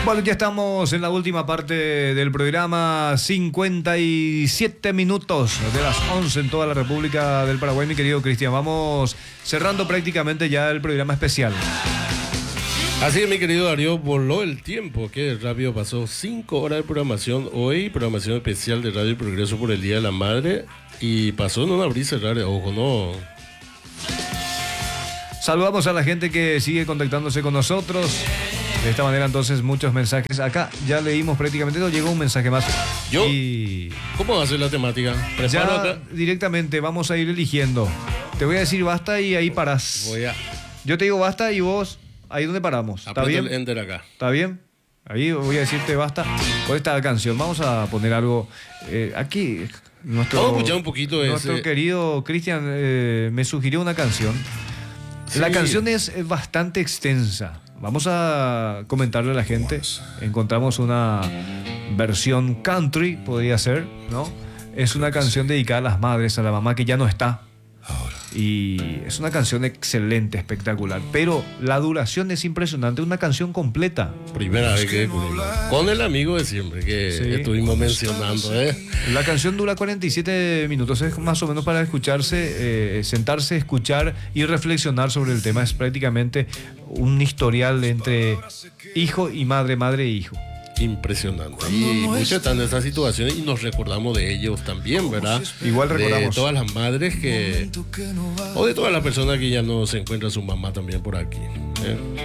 Bueno, ya estamos en la última parte del programa, 57 minutos de las 11 en toda la República del Paraguay, mi querido Cristian. Vamos cerrando prácticamente ya el programa especial. Así es, mi querido Darío, voló el tiempo, que rápido pasó. 5 horas de programación hoy, programación especial de Radio Progreso por el Día de la Madre, y pasó en una brisa rara, ojo, no. Saludamos a la gente que sigue contactándose con nosotros. De esta manera, entonces, muchos mensajes. Acá ya leímos prácticamente, no llegó un mensaje más. ¿Cómo va a ser la temática? Ya Acá. directamente vamos a ir eligiendo. Te voy a decir basta y ahí parás. Yo te digo basta y vos, ahí donde paramos. ¿Está bien? El enter acá. ¿Está bien? Ahí voy a decirte basta con esta canción. Vamos a poner algo aquí. Vamos a escuchar un poquito de nuestro querido Cristian me sugirió una canción. Sí. La canción es bastante extensa. Vamos a comentarle a la gente. Encontramos una versión country, podría ser, ¿no? Es una canción dedicada a las madres, a la mamá que ya no está. Y es una canción excelente, espectacular. Pero la duración es impresionante, una canción completa. Primera vez que con el amigo de siempre que estuvimos mencionando. La canción dura 47 minutos, es más o menos para escucharse, sentarse, escuchar y reflexionar sobre el tema. Es prácticamente un historial entre hijo y madre, madre e hijo. Impresionante. Y muchos están en estas situaciones y nos recordamos de ellos también, ¿verdad? Igual recordamos. De todas las madres que... O de todas las personas que ya no se encuentra su mamá también por aquí.